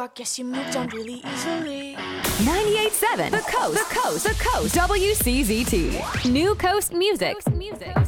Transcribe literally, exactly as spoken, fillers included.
I guess you moved on really easily. ninety-eight point seven The Coast, The Coast, The Coast, W C Z T. New Coast Music. Music.